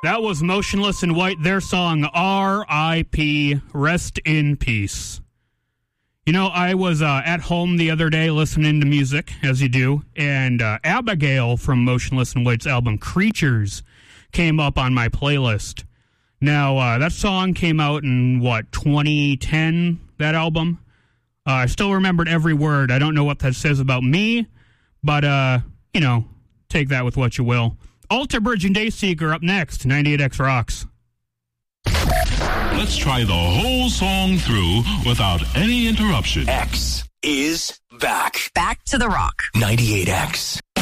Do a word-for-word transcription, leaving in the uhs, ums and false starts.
That was Motionless in White, their song R I P, Rest in Peace. You know, I was uh, at home the other day listening to music, as you do, and uh, Abigail from Motionless in White's album Creatures came up on my playlist. Now, uh, that song came out in, what, twenty ten, that album? Uh, I still remembered every word. I don't know what that says about me, but, uh, you know, take that with what you will. Alter Bridge and Dayseeker up next, ninety-eight X Rocks. Let's try the whole song through without any interruption. X is back. Back to the rock. ninety-eight X.